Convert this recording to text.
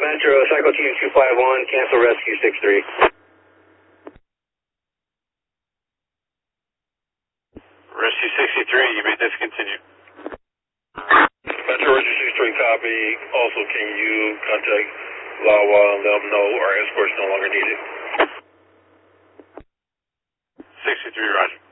Metro, Cycle Team 251, cancel Rescue 63. Rescue 63, you may discontinue. Metro Rescue 63, copy. Also, can you contact LAWA and let them know our escort's no longer needed? 63, roger.